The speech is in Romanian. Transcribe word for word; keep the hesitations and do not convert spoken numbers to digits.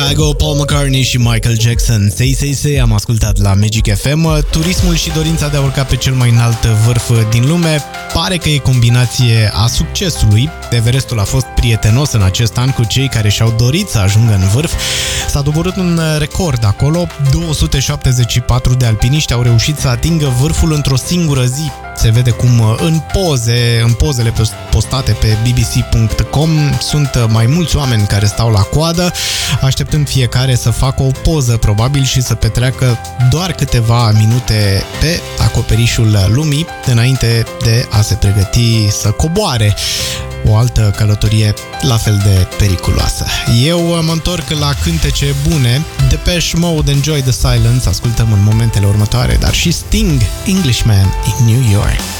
Chicago, Paul McCartney și Michael Jackson. Say, say, say, am ascultat la Magic F M. Turismul și dorința de a urca pe cel mai înalt vârf din lume pare că e combinație a succesului. Everestul a fost prietenos în acest an cu cei care și-au dorit să ajungă în vârf. S-a doborât un record acolo. două sute șaptezeci și patru de alpiniști au reușit să atingă vârful într-o singură zi. Se vede cum în poze, în pozele postate pe b b c punct com sunt mai mulți oameni care stau la coadă, așteptând fiecare să facă o poză probabil și să petreacă doar câteva minute pe acoperișul lumii înainte de a se pregăti să coboare. O altă călătorie la fel de periculoasă. Eu mă întorc la cântece bune. Depeche Mode, Enjoy the Silence, ascultăm în momentele următoare, dar și Sting, Englishman in New York.